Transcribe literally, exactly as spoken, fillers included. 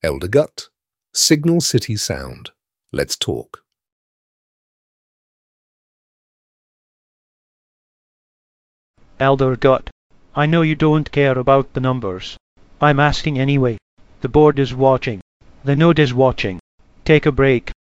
Elder Gut, Signal City Sound. Let's talk. Elder Gut, I know you don't care about the numbers. I'm asking anyway. The board is watching. The node is watching. Take a break.